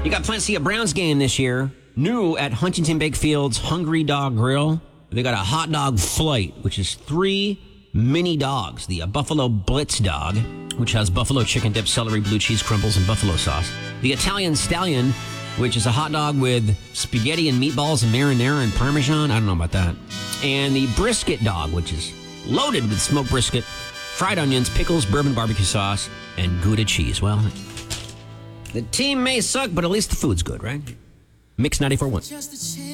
You got plans to see a Browns game this year. New at Huntington Bakefield's Hungry Dog Grill. They got a hot dog flight, which is 3 mini dogs. The Buffalo Blitz dog, which has buffalo chicken dip, celery, blue cheese crumbles, and buffalo sauce. The Italian Stallion, which is a hot dog with spaghetti and meatballs and marinara and Parmesan. I don't know about that. And the Brisket dog, which is loaded with smoked brisket, fried onions, pickles, bourbon barbecue sauce, and Gouda cheese. Well, the team may suck, but at least the food's good, right? Mix 94.1.